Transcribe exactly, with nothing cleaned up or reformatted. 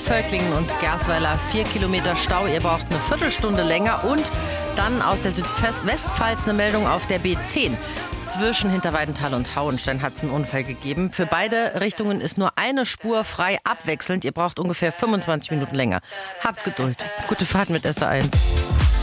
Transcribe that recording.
Völklingen und Gersweiler vier Kilometer Stau. Ihr braucht eine Viertelstunde länger. Und dann aus der Südwestpfalz eine Meldung auf der B zehn. Zwischen Hinterweidenthal und Hauenstein hat es einen Unfall gegeben. Für beide Richtungen ist nur eine Spur frei abwechselnd. Ihr braucht ungefähr fünfundzwanzig Minuten länger. Habt Geduld. Gute Fahrt mit S A eins.